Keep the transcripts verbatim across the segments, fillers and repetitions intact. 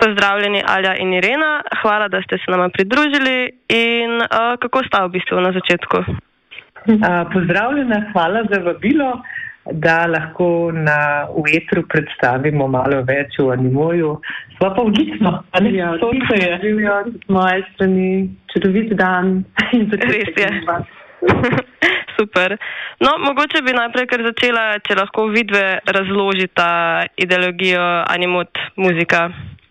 Pozdravljeni Alja in Irena, hvala, da ste se nama pridružili in uh, kako sta v bistvu na začetku? Uh, pozdravljena, hvala za vabilo, da lahko na v etru predstavimo malo več o Animoju. Sva pa odlično, a ne? Ja, to je. Živijo z moje strani, čudovit dan. Res je. Super. No, mogoče bi najprej kar začela, če lahko vidve razložita ideologijo Animot muzika.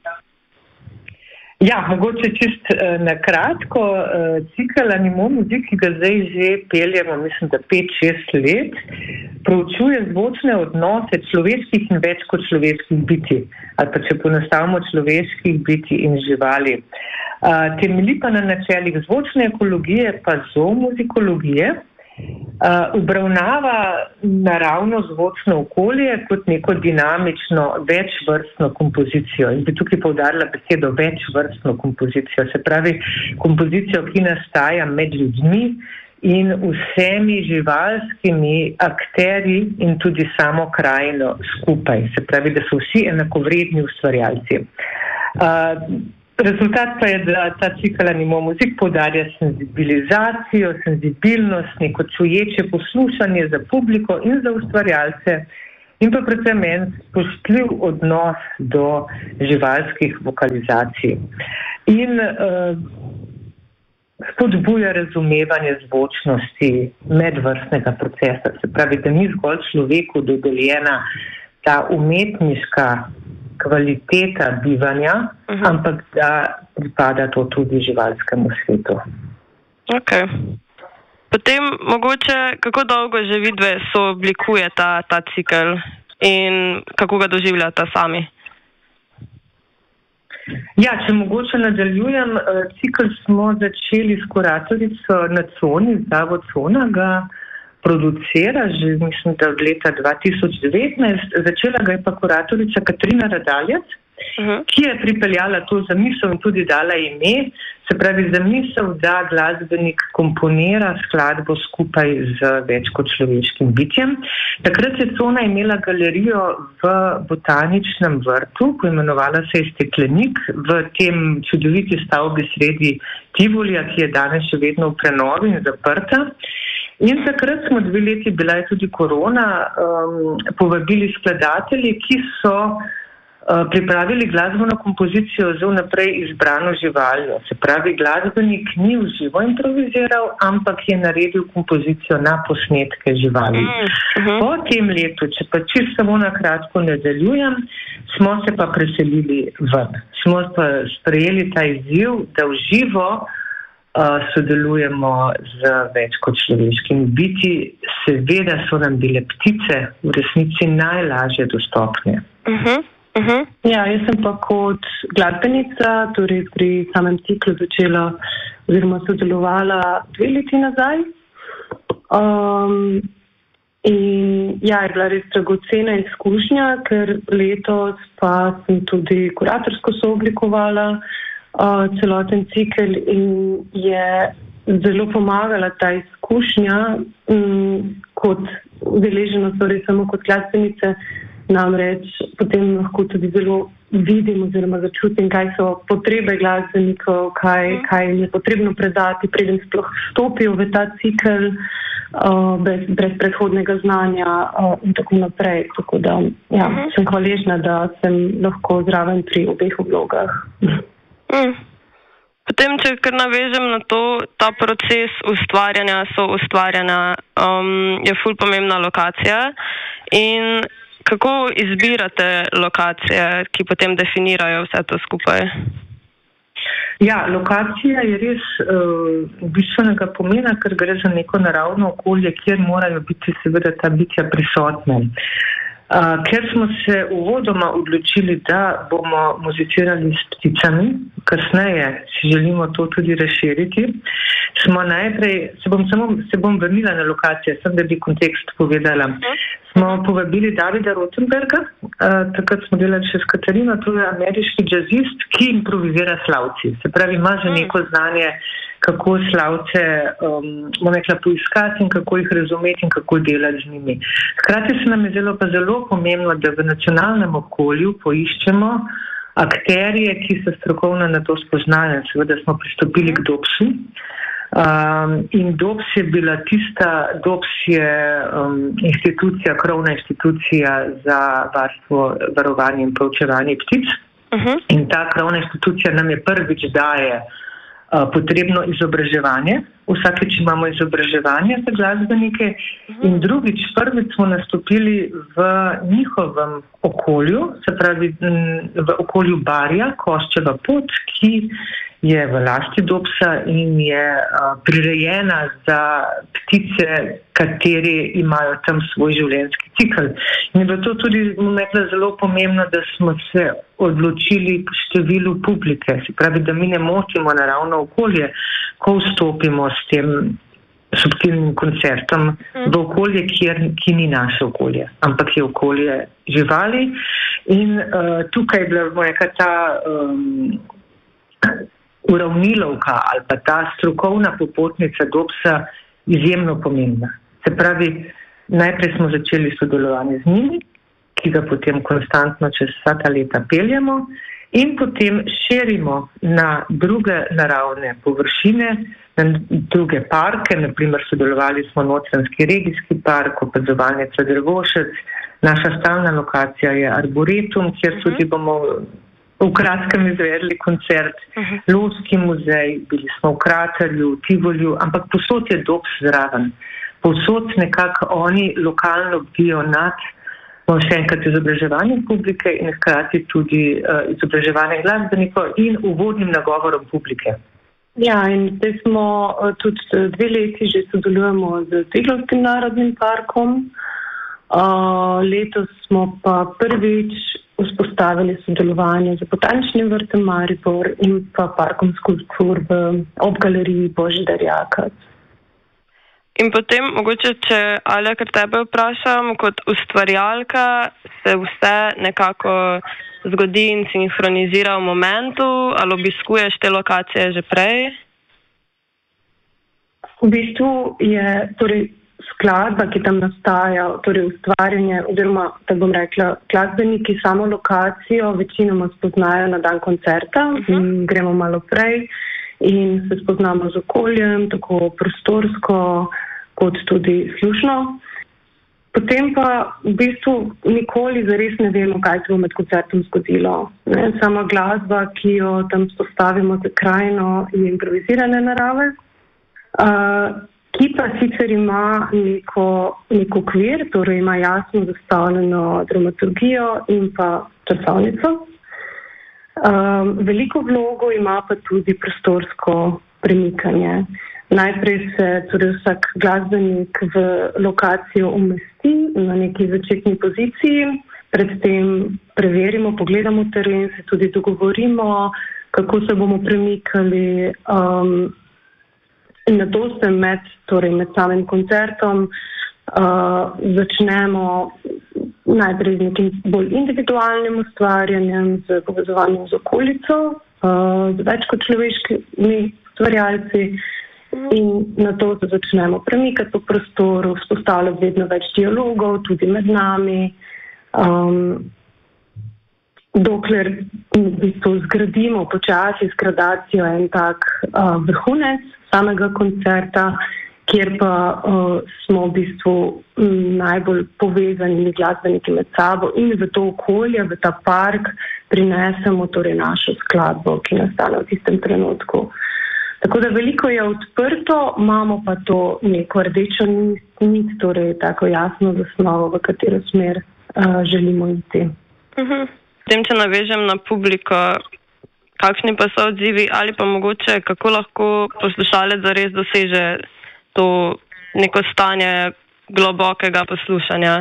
Ja, mogoče čist uh, na kratko. Uh, cikel Animo muzik, ki ga zdaj že peljemo, mislim, da pet šest let, proučuje zvočne odnose človeških in več kot človeških bitij, ali pa če poenostavimo človeških bitij in živali. Uh, temelji pa na načelih zvočne ekologije pa zoomuzikologije. Uh, obravnava naravno zvočno okolje kot neko dinamično večvrstno kompozicijo. In bi tukaj poudarila besedo večvrstno kompozicijo, se pravi kompozicijo, ki nastaja med ljudmi in vsemi živalskimi akterji in tudi samo krajino skupaj. Se pravi, da so vsi enakovredni ustvarjalci. Uh, Rezultat pa je, da ta cikel Animo muzik poudarja senzibilizacijo, senzibilnost, neko čuječe poslušanje za publiko in za ustvarjalce in pa predvsem en spoštljiv odnos do živalskih vokalizacij. In uh, spodbuja razumevanje zvočnosti medvrstnega procesa. Se pravi, da ni zgolj človeku dodeljena ta umetniška kvaliteta bivanja, uh-huh. ampak da pripada to tudi živalskemu svetu. Ok. Potem mogoče, kako dolgo že vidve sooblikuje ta, ta cikel in kako ga doživljata sami? Ja, če mogoče nadaljujem, cikel smo začeli s kuratorico na Coni, Zavod Cona ga producira že, mislim, da od leta dva tisoč devetnajst. Začela ga je pa kuratorica Katarina Radaljec, uh-huh. ki je pripeljala to zamisel in tudi dala ime, se pravi zamisel, da glasbenik komponira skladbo skupaj z več kot človeškim bitjem. Takrat je Cona imela galerijo v botaničnem vrtu, poimenovala se je Steklenik, v tem čudoviti stavbi sredi Tivolija, ki je danes še vedno v prenovi in zaprta. In takrat smo dve leti, bila je tudi korona, um, povabili skladatelji, ki so uh, pripravili glasbeno kompozicijo z vnaprej izbrano živaljo. Se pravi, glasbenik ni v živo improviziral, ampak je naredil kompozicijo na posnetke živali. Uh-huh. Po tem letu, če pa čisto samo na kratko nadaljujem, smo se pa preselili ven. Smo pa sprejeli ta izziv, da v živo Uh, sodelujemo z več kot človeškimi bitji. Seveda so nam bile ptice v resnici najlažje dostopne. Uh-huh, uh-huh. Ja, jaz sem pa kot glasbenica, torej pri samem ciklu začela oziroma sodelovala dve leti nazaj. Um, in ja, je bila res dragocena izkušnja, ker letos pa sem tudi kuratorsko sooblikovala Uh, celoten cikel in je zelo pomagala ta izkušnja um, kot udeleženost, torej samo kot glasbenice, namreč potem lahko tudi zelo vidim oziroma začutim, kaj so potrebe glasbenikov, kaj, kaj je potrebno predati, preden sploh vstopijo v ta cikel uh, brez, brez predhodnega znanja uh, in tako naprej. Tako da ja, uh-huh. sem hvaležna, da sem lahko zraven pri obeh vlogah. Mm. Potem, če kar navežem na to, ta proces ustvarjanja, so ustvarjanja, um, je ful pomembna lokacija. In kako izbirate lokacije, ki potem definirajo vse to skupaj? Ja, lokacija je res uh, bistvenega pomena, ker gre za neko naravno okolje, kjer morajo biti seveda ta bitja prisotne. Uh, ker smo se uvodoma odločili, da bomo muzicirali s pticami, kasneje si želimo to tudi razširiti, smo najprej, se bom samo se bom vrnila na lokacijo, sem da bi kontekst povedala. Smo povabili Davida Rotenberga, uh, takrat smo delali še s Katarino, to je ameriški džazist, ki improvizira slavci. Se pravi, ima že neko znanje, kako slavce um, bomo rekla poiskati in kako jih razumeti in kako delati z njimi. Hkrati se nam je zelo pa zelo pomembno, da v nacionalnem okolju poiščemo akterje, ki se strokovno na to spoznajo. Seveda smo pristopili k Dopsu. Um, in Dops je bila tista, Dops je um, institucija, krovna institucija za varstvo, varovanje in proučevanje ptic. Uh-huh. In ta krovna institucija nam je prvič daje uh, potrebno izobraževanje. Vsakeč imamo izobraževanje za glasbenike. Uh-huh. In drugič, prvič smo nastopili v njihovem okolju, se pravi v okolju Barja, Koščeva pot, ki je v lasti Dopsa in je uh, prirejena za ptice, kateri imajo tam svoj življenjski cikl. In je bilo to tudi nekaj zelo pomembno, da smo se odločili po številu publike, se pravi, da mi ne motimo naravno okolje, ko vstopimo s tem subtilnim koncertom v okolje, kjer, ki ni naše okolje, ampak je okolje živali. In uh, tukaj je bila moja ta um, uravnilovka ali pa ta strokovna popotnica Dopsa izjemno pomembna. Se pravi, najprej smo začeli sodelovanje z njimi, ki ga potem konstantno čez vsa ta leta peljemo in potem širimo na druge naravne površine, na druge parke, naprimer sodelovali smo Notranjski regijski park, opazovalnica Drvošec, naša stalna lokacija je Arboretum, kjer tudi bomo v kratkem izvedli koncert, uh-huh. Lovski muzej, bili smo v Kraterju, v Tivolju, ampak posod je Dops zraven. Posod nekako oni lokalno bdijo nad še enkrat izobraževanje publike in hkrati tudi uh, izobraževanje glasbenikov in uvodnim nagovorom publike. Ja, in zdaj smo uh, tudi dve leti že sodelujemo z Triglavskim narodnim parkom. Uh, letos smo pa prvič vzpostavili sodelovanje z Botaničnim vrtem Maribor in pa parkom skulptur v ob galeriji Božidar Jakac. In potem, mogoče, če Alja, kar tebe vprašam, kot ustvarjalka se vse nekako zgodi in sinhronizira v momentu, ali obiskuješ te lokacije že prej? V bistvu je torej skladba, ki tam nastaja, torej ustvarjanje, oziroma, da bom rekla, glasbeniki samo lokacijo večinoma spoznajo na dan koncerta, uh-huh. gremo malo prej in se spoznamo z okoljem, tako prostorsko kot tudi slušno. Potem pa v bistvu nikoli zares ne vemo, kaj se bo med koncertom zgodilo. Ne? Sama glasba, ki jo tam spostavimo za krajino, je improvizirane narave. Uh, ki pa sicer ima neko, neko okvir, torej ima jasno zastavljeno dramaturgijo in pa časovnico. Um, veliko vlogo ima pa tudi prostorsko premikanje. Najprej se torej vsak glasbenik v lokacijo umesti na neki začetni poziciji, predtem preverimo, pogledamo teren, se tudi dogovorimo, kako se bomo premikali. Um, In na to se med, torej med samim koncertom uh, začnemo najprej z nekim bolj individualnim ustvarjanjem, z povezovanjem z okolico, uh, z več kot človeškimi ustvarjalci in na to se začnemo premikati po prostoru, vzpostavljati vedno več dialogov, tudi med nami, um, dokler v bistvu zgradimo počasi s gradacijo en tak uh, vrhunec samega koncerta, kjer pa uh, smo v bistvu m, najbolj povezani glasbeniki med sabo in v to okolje, v ta park prinesemo torej našo skladbo, ki nastane v tistem trenutku. Tako da veliko je odprto, imamo pa to neko rdečo nit, torej tako jasno zasnovo, v katero smer uh, želimo iti. Uh-huh. Potem, če navežem na publiko, kakšni pa so odzivi ali pa mogoče, kako lahko poslušalec zares doseže to neko stanje globokega poslušanja?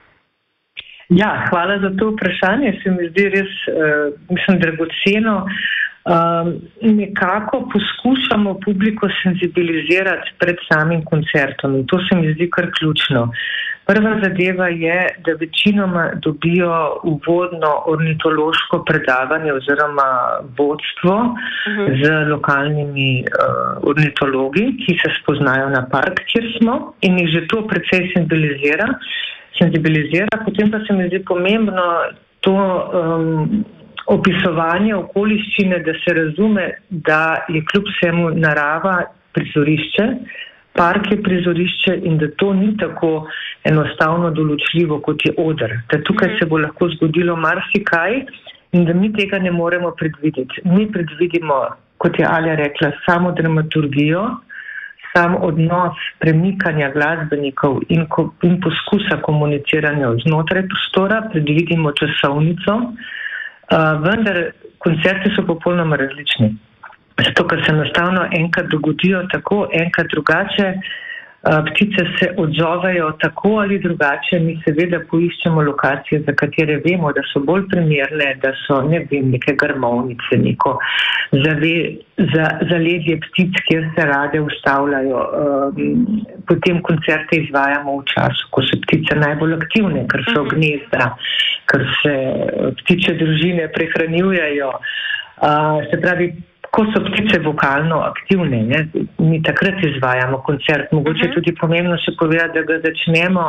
Ja, hvala za to vprašanje. Se mi zdi res, uh, mislim, dragoceno. Um, nekako poskušamo publiko senzibilizirati pred samim koncertom in to se mi zdi kar ključno. Prva zadeva je, da večinoma dobijo uvodno ornitološko predavanje oziroma vodstvo uh-huh. z lokalnimi uh, ornitologi, ki se spoznajo na park, kjer smo in jih že to precej senzibilizira. senzibilizira. Potem pa se mi zdi pomembno to um, opisovanje okoliščine, da se razume, da je kljub vsemu narava prizorišče, park je prizorišče in da to ni tako enostavno določljivo, kot je oder. Da tukaj se bo lahko zgodilo marsikaj in da mi tega ne moremo predvideti. Mi predvidimo, kot je Alja rekla, samo dramaturgijo, sam odnos premikanja glasbenikov in, ko, in poskusa komuniciranja znotraj prostora, predvidimo časovnico, uh, vendar koncerti so popolnoma različni. Zato, ker se enostavno enkrat dogodijo tako, enkrat drugače, uh, ptice se odzovejo tako ali drugače, mi seveda poiščemo lokacije, za katere vemo, da so bolj primerne, da so, ne vem, neke grmovnice, neko zave, za, zaledje ptic, kjer se rade ustavljajo. Um, potem koncerte izvajamo v času, ko so ptice najbolj aktivne, ker so gnezda, ker se ptiče družine prehranjujejo. Uh, se pravi, ko so ptice vokalno aktivne, ne? Mi takrat izvajamo koncert. Mogoče je tudi pomembno še povedati, da ga začnemo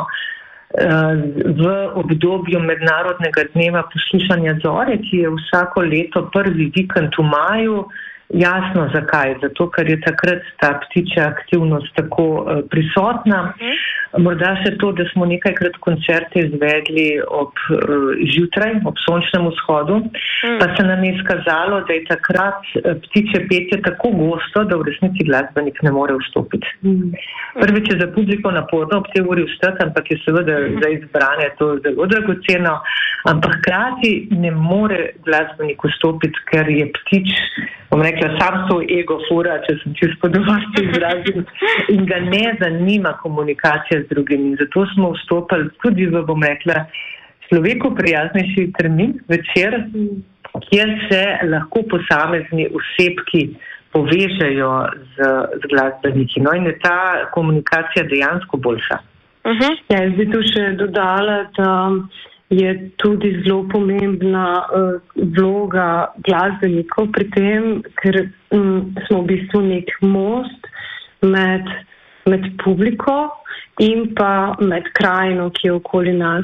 uh, v obdobju mednarodnega dneva poslušanja zore, ki je vsako leto prvi vikend v maju. Jasno, zakaj? Zato, ker je takrat ta ptičja aktivnost tako uh, prisotna. Morda še to, da smo nekajkrat koncerte izvedli ob uh, zjutraj, ob sončnem vzhodu, mm. pa se nam je izkazalo, da je takrat ptičje petje tako gosto, da v resnici glasbenik ne more vstopiti. Mm. Prvič je za publiko naporno ob tej uri vstati, ampak je seveda mm. za izbrane to zelo dragoceno, ampak hkrati ne more glasbenik vstopiti, ker je ptič, bom rekla, sam svoj ego fura, če sem čisto dovolj izrazil, in ga ne zanima komunikacija z drugimi. Zato smo vstopali tudi v, bom rekla, človeku prijaznejši termin večer, kjer se lahko posamezni osebki povežejo z, z glasbeniki. No, in je ta komunikacija dejansko boljša. Uh-huh. Ja, jaz bi tu še dodala, da je tudi zelo pomembna uh, vloga glasbenikov pri tem, ker um, smo v bistvu nek most med, med publiko in pa med krajino, ki je okoli nas.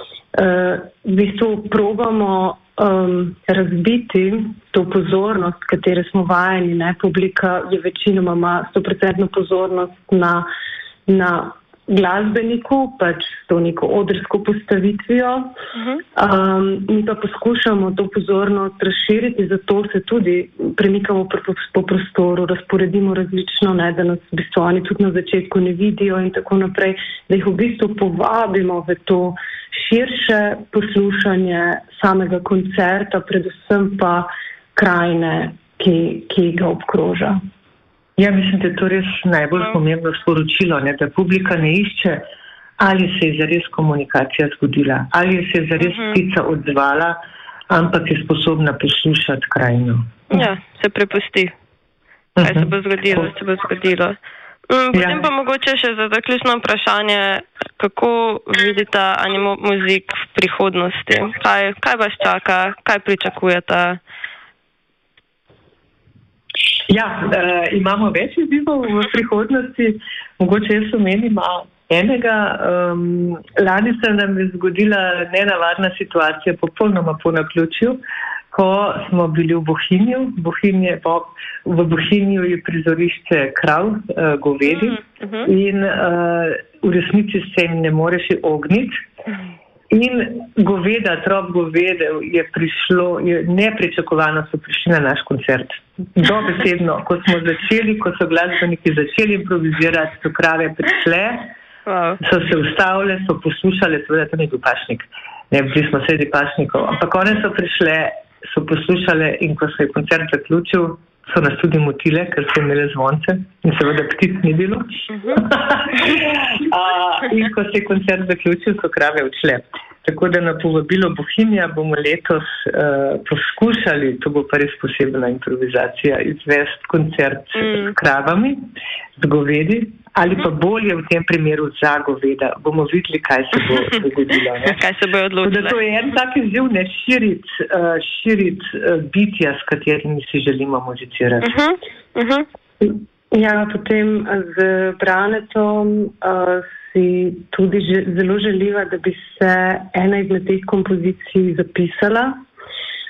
Uh, v bistvu probamo um, razbiti to pozornost, katere smo vajeni, ne? Publika je večinoma ima sto procentno pozornost na, na glasbeniku, pač s to neko odrsko postavitvijo. Uh-huh. Um, mi pa poskušamo to pozornost razširiti, zato se tudi premikamo po, po prostoru, razporedimo različno, ne, da nas v bistvu oni tudi na začetku ne vidijo in tako naprej, da jih v bistvu povabimo v to širše poslušanje samega koncerta, predvsem pa krajine, ki, ki ga obkroža. Ja, mislim, da je to res najbolj pomembno sporočilo, ne, da publika ne išče, ali se je zares komunikacija zgodila, ali se je zares uh-huh. ptica odzvala, ampak je sposobna poslušati krajino. Ja, se prepusti. Kaj uh-huh. se bo zgodilo, se bo zgodilo. Um, potem ja. pa mogoče še za zaključno vprašanje, kako vidite animo muzik v prihodnosti? Kaj, kaj vas čaka, kaj pričakujete? Ja, uh, imamo več izzivov v prihodnosti. Mogoče jaz omenim enega. Um, lani se nam je zgodila nenavadna situacija, popolnoma po naključju, ko smo bili v Bohinju. Bohinje, v Bohinju je prizorišče krav, uh, govedi uh-huh. in uh, v resnici se jim ne moreš ogniti. In goveda, trop govedev je prišlo, je nepričakovano so prišli na naš koncert. Dobesedno, ko smo začeli, ko so glasbeniki začeli improvizirati, so krave prišle, wow. so se ustavile, so poslušale, seveda to ni bil pašnik, ne, bili smo sredi pašnikov, ampak one so prišle, so poslušale in ko se je koncert zaključil, so nas tudi motile, ker so imele zvonce in seveda ptic ni bilo. Uh-huh. uh, in ko se je koncert zaključil, so krave odšle. Tako da na povabilo Bohinja bomo letos uh, poskušali, to bo pa res posebna improvizacija, izvesti koncert mm. s kravami, z govedi, ali pa bolje v tem primeru za goveda. Bomo videli, kaj se bo zgodilo. Kaj se bo odločilo. To je en tak izziv, ne širiti uh, širit, uh, bitja, s katerimi si želimo muzicirati. Uh-huh. Uh-huh. Ja, potem z Branetom uh, si tudi že, zelo želiva, da bi se ena izmed teh kompozicij zapisala.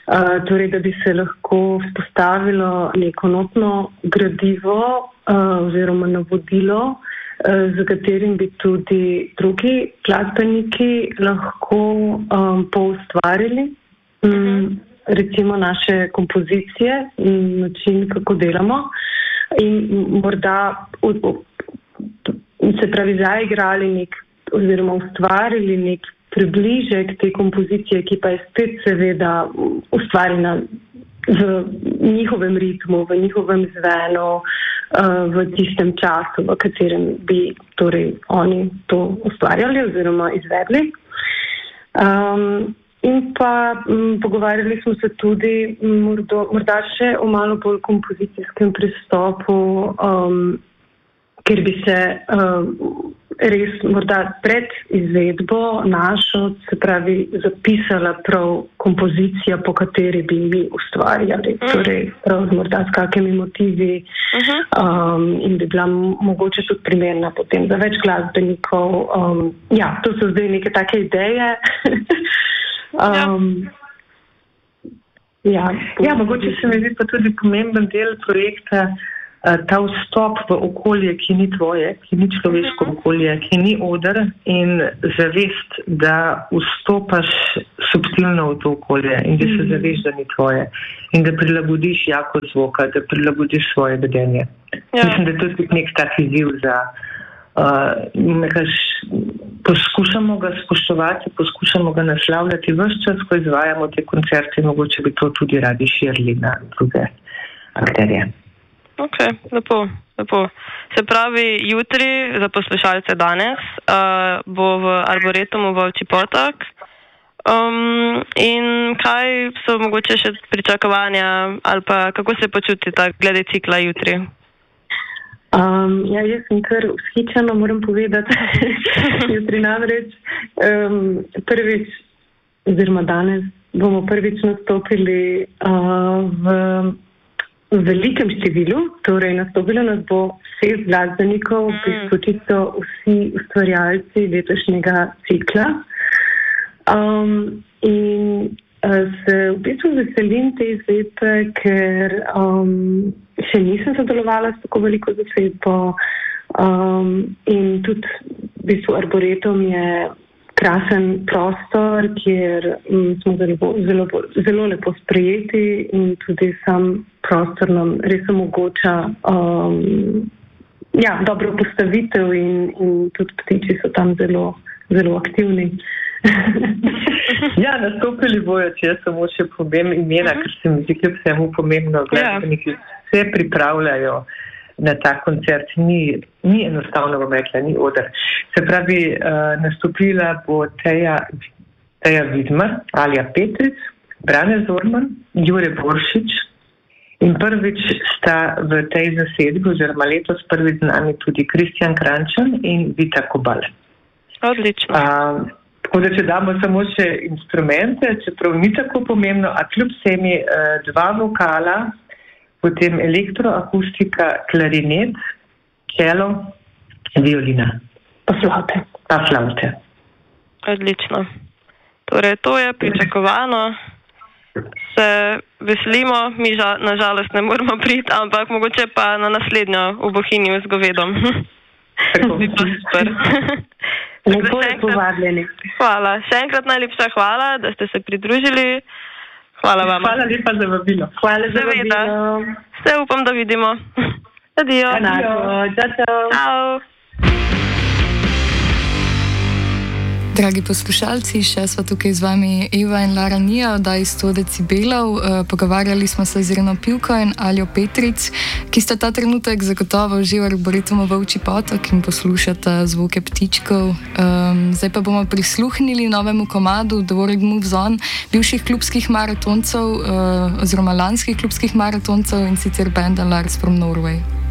Uh, torej, da bi se lahko vzpostavilo neko notno gradivo uh, oziroma navodilo, uh, za katerim bi tudi drugi glasbeniki lahko um, poustvarili um, recimo naše kompozicije in način, kako delamo. In morda u, u, se pravi zaigrali nek oziroma ustvarili nek približek te kompozicije, ki pa je spet seveda ustvarjena v njihovem ritmu, v njihovem zvenu, uh, v tistem času, v katerem bi torej oni to ustvarjali oziroma izvedli. Um, in pa m, pogovarjali smo se tudi mordo, morda še o malo bolj kompozicijskem pristopu, um, ker bi se um, res morda pred izvedbo našo, se pravi, zapisala prav kompozicija, po kateri bi mi ustvarjali, mm. torej prav morda s kakimi motivi uh-huh. um, in bi bila mogoče tudi primerna potem za več glasbenikov. Um, ja, to so zdaj neke take ideje. um, ja, ja, mogoče se mi zdi pa tudi pomemben del projekta ta vstop v okolje, ki ni tvoje, ki ni človeško okolje, ki ni oder in zavest, da vstopaš subtilno v to okolje in da se zaveš, da ni tvoje in da prilagodiš jakost zvoka, da prilagodiš svoje vedenje. Ja. Mislim, da je to tudi nek tak izziv za uh, nekaž, poskušamo ga spoštovati, poskušamo ga naslavljati vse čas, ko izvajamo te koncerte, mogoče bi to tudi radi širili na druge akterje. Ok, lepo, lepo. Se pravi, jutri za poslušalce danes uh, bo v Arboretumu Volčji Potok. Um, in kaj so mogoče še pričakovanja ali pa kako se počutite glede cikla jutri? Um, ja, jaz sem kar vzhičena, moram povedati. Jutri namreč um, prvič, oziroma danes bomo prvič nastopili uh, v v velikem številu, torej nastopilo nas bo šest glasbenikov, mm. ki so vsi ustvarjalci letošnjega cikla. Um, in uh, se v bistvu veselim te izvedbe, ker um, še nisem sodelovala s tako veliko zasedbo um, in tudi v bistvu Arboretum je krasen prostor, kjer um, smo zelo, zelo, zelo lepo sprejeti in tudi sam prostor nam res omogoča um, ja, dobro postavitev in, in tudi ptiči so tam zelo, zelo aktivni. Ja, nastopili bojo, če jaz samo še povem imena, uh-huh. ker se mi zdi, kljub vsemu pomembno, glasbeniki yeah. vse pripravljajo na ta koncert. Ni, ni enostavno, bom rekla, ni oder. Se pravi, uh, nastopila bo Teja, Teja Vidmar, Alja Petric, Brane Zorman, Jure Boršič in prvič sta v tej zasedbi, oziroma letos prvič z nami tudi Kristjan Krančan in Vita Kobal. Odlično. Uh, tako da, če damo samo še instrumente, čeprav ni tako pomembno, a kljub vsemi uh, dva vokala, potem elektroakustika, klarinet, čelo, violina. Pa flaute. Pa flaute. Odlično. Torej, to je pričakovano. Se veselimo, mi ža, nažalost ne moramo priti, ampak mogoče pa na naslednjo v Bohinju z govedom. Tako. Bi pa super. Lepo je povabljeni. Hvala. Še enkrat najlepša hvala, da ste se pridružili. Hvala vam. Hvala lepa za vabilo. Hvala za vabilo. Se upam, da vidimo. Adijo. Adijo. Čau. Čau. Dragi poslušalci, še sva tukaj z vami Eva in Lara Nija, oddaji sto decibelov. E, pogovarjali smo se z Ireno Pivko in Aljo Petric, ki sta ta trenutek zagotovo že v Arboretumu Volčji Potok in poslušata zvoke ptičkov. E, zdaj pa bomo prisluhnili novemu komadu The World Moves On bivših klubskih maratoncev, e, oziroma lanskih klubskih maratoncev in sicer banda Lars from Norway.